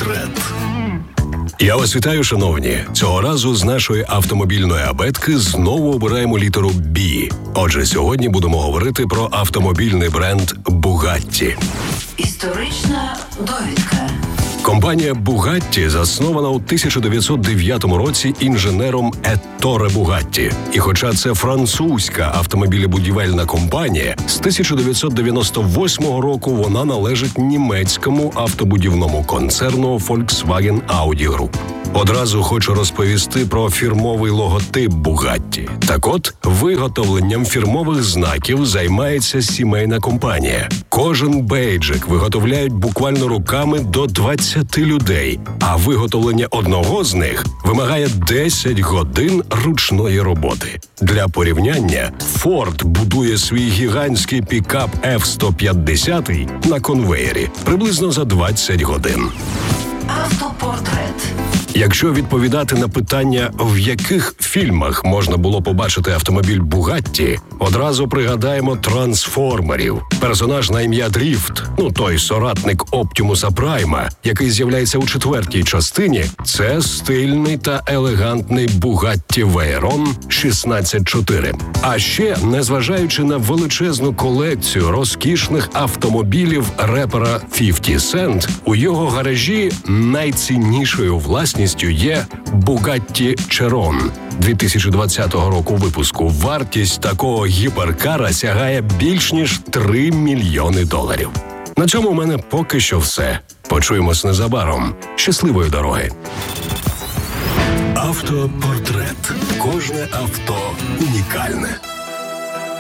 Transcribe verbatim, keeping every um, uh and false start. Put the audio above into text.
Автопортрет. Я вас вітаю, шановні. Цього разу з нашої автомобільної абетки знову обираємо літеру «Бі». Отже, сьогодні будемо говорити про автомобільний бренд «Бугатті». Історична довідка. Компанія «Бугатті» заснована у тисяча дев'ятсот дев'ятому році інженером Етторе Бугатті. І хоча це французька автомобілебудівельна компанія, з тисяча дев'ятсот дев'яносто восьмого року вона належить німецькому автобудівному концерну Volkswagen Audi Group. Одразу хочу розповісти про фірмовий логотип «Бугатті». Так от, виготовленням фірмових знаків займається сімейна компанія. Кожен бейджик виготовляють буквально руками до двадцяти людей, а виготовлення одного з них вимагає десять годин ручної роботи. Для порівняння, Ford будує свій гігантський пікап еф сто п'ятдесят на конвеєрі приблизно за двадцять годин. Автопортрет. Якщо відповідати на питання, в яких фільмах можна було побачити автомобіль «Бугатті», одразу пригадаємо «Трансформерів». Персонаж на ім'я Дріфт, ну той соратник Оптімуса Прайма, який з'являється у четвертій частині, це стильний та елегантний «Бугатті Вейрон шістнадцять чотири. А ще, незважаючи на величезну колекцію розкішних автомобілів репера фіфті Cent, у його гаражі найціннішою власністю є Bugatti Chiron дві тисячі двадцятого року випуску. Вартість такого гіперкара сягає більш ніж три мільйони доларів. На цьому у мене поки що все. Почуємось незабаром. Щасливої дороги. Автопортрет. Кожне авто унікальне.